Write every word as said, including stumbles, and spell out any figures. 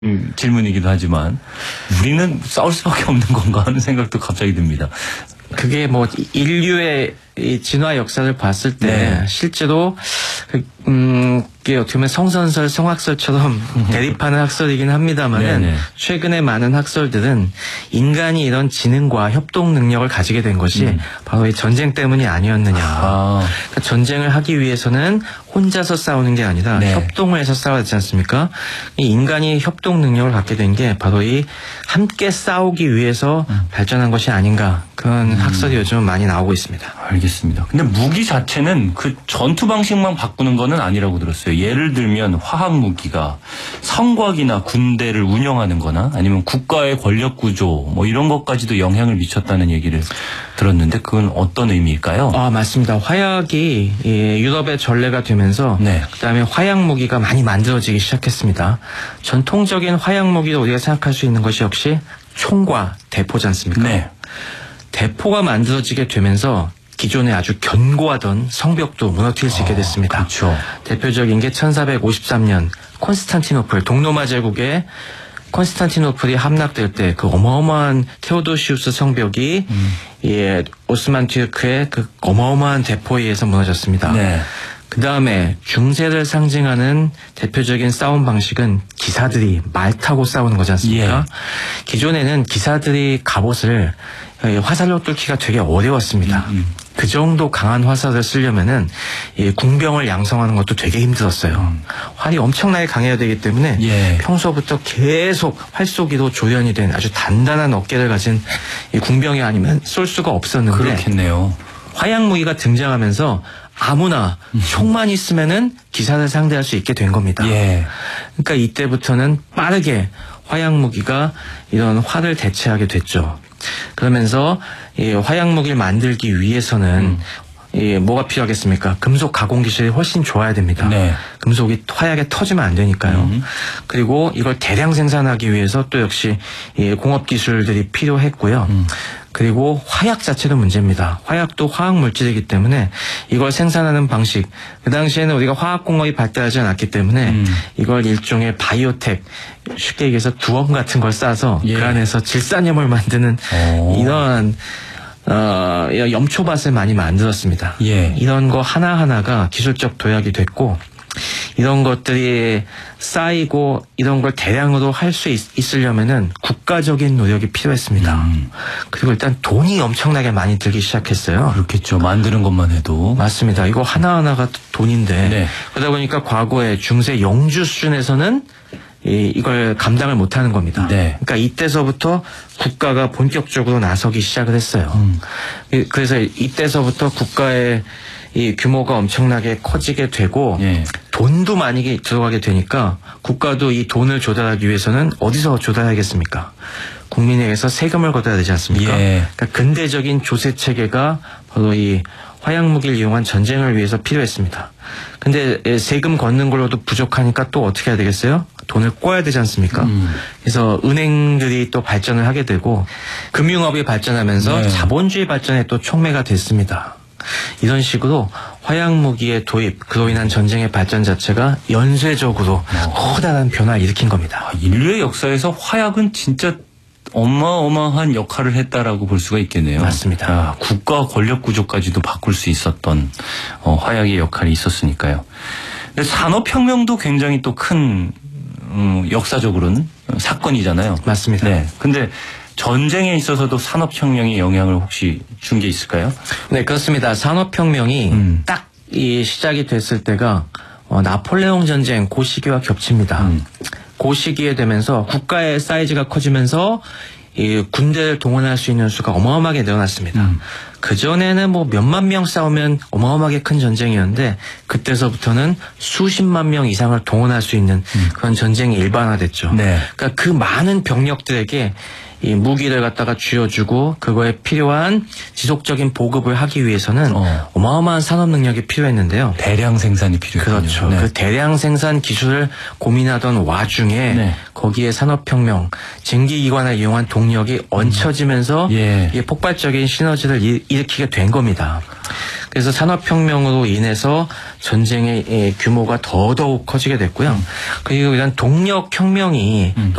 음, 질문이기도 하지만 우리는 싸울 수밖에 없는 건가 하는 생각도 갑자기 듭니다. 그게 뭐 인류의 이 진화 역사를 봤을 때 네. 실제로 음, 이게 어떻게 보면 성선설, 성학설처럼 대립하는 학설이긴 합니다만은 네네. 최근에 많은 학설들은 인간이 이런 지능과 협동 능력을 가지게 된 것이 음. 바로 이 전쟁 때문이 아니었느냐. 아. 그러니까 전쟁을 하기 위해서는 혼자서 싸우는 게 아니라 네. 협동을 해서 싸워야 되지 않습니까? 이 인간이 협동 능력을 갖게 된 게 바로 이 함께 싸우기 위해서 음. 발전한 것이 아닌가. 그런 음. 학설이 요즘 많이 나오고 있습니다. 알겠습니다. 근데 무기 자체는 그 전투 방식만 바꾸는 거는 아니라고 들었어요. 예를 들면 화학 무기가 성곽이나 군대를 운영하는 거나 아니면 국가의 권력 구조 뭐 이런 것까지도 영향을 미쳤다는 얘기를 들었는데 그건 어떤 의미일까요? 아, 맞습니다. 화약이 유럽의 전례가 되면서 네. 그다음에 화약 무기가 많이 만들어지기 시작했습니다. 전통적인 화약 무기로 우리가 생각할 수 있는 것이 역시 총과 대포지 않습니까? 네. 대포가 만들어지게 되면서 기존에 아주 견고하던 성벽도 무너뜨릴 수 있게 됐습니다. 아, 그렇죠. 대표적인 게 천사백오십삼 년 콘스탄티노플 동로마 제국의 콘스탄티노플이 함락될 때 그 어마어마한 테오도시우스 성벽이 음. 예, 오스만 튀르크의 그 어마어마한 대포에 의해서 무너졌습니다. 네. 그 다음에 중세를 상징하는 대표적인 싸움 방식은 기사들이 말 타고 싸우는 거지 않습니까? 예. 기존에는 기사들이 갑옷을 화살로 뚫기가 되게 어려웠습니다. 음, 음. 그 정도 강한 화살을 쓰려면은 이 궁병을 양성하는 것도 되게 힘들었어요. 음. 활이 엄청나게 강해야 되기 때문에 예. 평소부터 계속 활쏘기로 조련이 된 아주 단단한 어깨를 가진 이 궁병이 아니면 쏠 수가 없었는데 그렇겠네요. 화약 무기가 등장하면서 아무나 음. 총만 있으면은 기사를 상대할 수 있게 된 겁니다. 예. 그러니까 이때부터는 빠르게 화약 무기가 이런 활을 대체하게 됐죠. 그러면서 이 화약 무기를 만들기 위해서는 음. 이 뭐가 필요하겠습니까? 금속 가공 기술이 훨씬 좋아야 됩니다. 네. 금속이 화약에 터지면 안 되니까요. 음. 그리고 이걸 대량 생산하기 위해서 또 역시 이 공업 기술들이 필요했고요. 음. 그리고 화약 자체도 문제입니다. 화약도 화학 물질이기 때문에 이걸 생산하는 방식, 그 당시에는 우리가 화학 공업이 발달하지 않았기 때문에 음. 이걸 일종의 바이오텍, 쉽게 얘기해서 두엄 같은 걸 싸서 예. 그 안에서 질산염을 만드는 오. 이런 어, 염초밭을 많이 만들었습니다. 예. 이런 거 하나하나가 기술적 도약이 됐고 이런 것들이 쌓이고 이런 걸 대량으로 할 수 있으려면은 국가적인 노력이 필요했습니다. 음. 그리고 일단 돈이 엄청나게 많이 들기 시작했어요. 그렇겠죠. 만드는 것만 해도. 맞습니다. 이거 하나하나가 돈인데 네. 그러다 보니까 과거에 중세 영주 수준에서는 이, 이걸 감당을 못하는 겁니다. 네. 그러니까 이때서부터 국가가 본격적으로 나서기 시작을 했어요. 음. 그래서 이때서부터 국가의 이 규모가 엄청나게 커지게 되고 예. 돈도 많이 들어가게 되니까 국가도 이 돈을 조달하기 위해서는 어디서 조달하겠습니까? 국민에게서 세금을 걷어야 되지 않습니까? 예. 그러니까 근대적인 조세 체계가 바로 이 화약 무기를 이용한 전쟁을 위해서 필요했습니다. 근데 세금 걷는 걸로도 부족하니까 또 어떻게 해야 되겠어요? 돈을 꿔야 되지 않습니까? 음. 그래서 은행들이 또 발전을 하게 되고 금융업이 발전하면서 네. 자본주의 발전에 또 촉매가 됐습니다. 이런 식으로 화약 무기의 도입, 그로 인한 전쟁의 발전 자체가 연쇄적으로 어. 커다란 변화를 일으킨 겁니다. 아, 인류의 역사에서 화약은 진짜 어마어마한 역할을 했다라고 볼 수가 있겠네요. 맞습니다. 아, 국가 권력 구조까지도 바꿀 수 있었던 어, 화약의 역할이 있었으니까요. 근데 산업혁명도 굉장히 또 큰 음, 역사적으로는 사건이잖아요. 맞습니다. 네. 근데 전쟁에 있어서도 산업혁명의 영향을 혹시 준 게 있을까요? 네, 그렇습니다. 산업혁명이 음. 딱 이 시작이 됐을 때가 어, 나폴레옹 전쟁 그 시기와 겹칩니다. 음. 그 시기에 되면서 국가의 사이즈가 커지면서 이 군대를 동원할 수 있는 수가 어마어마하게 늘어났습니다. 음. 그전에는 뭐 몇만 명 싸우면 어마어마하게 큰 전쟁이었는데 그때서부터는 수십만 명 이상을 동원할 수 있는 음. 그런 전쟁이 일반화됐죠. 네. 그러니까 그 많은 병력들에게 이 무기를 갖다가 쥐어주고 그거에 필요한 지속적인 보급을 하기 위해서는 어. 어마어마한 산업 능력이 필요했는데요. 대량 생산이 필요했군요. 그렇죠. 네. 그 대량 생산 기술을 고민하던 와중에 네. 거기에 산업혁명, 증기기관을 이용한 동력이 얹혀지면서 음. 예. 이게 폭발적인 시너지를 일, 일으키게 된 겁니다. 그래서 산업혁명으로 인해서 전쟁의 규모가 더더욱 커지게 됐고요. 그리고 이런 동력혁명이 음.